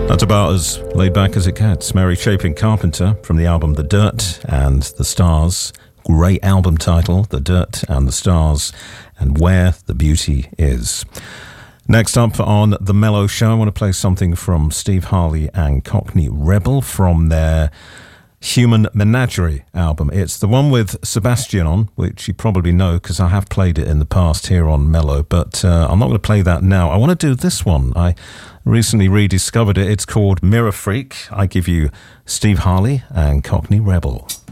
That's about as laid back as it gets. Mary Chapin Carpenter from the album The Dirt and the Stars. Great album title, The Dirt and the Stars, and Where the Beauty Is. Next up on The Mellow Show, I want to play something from Steve Harley and Cockney Rebel from their Human Menagerie album. It's the one with Sebastian on, which you probably know because I have played it in the past here on Mellow, but I'm not going to play that now. I want to do this one. I recently rediscovered it. It's called Mirror Freak. I give you Steve Harley and Cockney Rebel.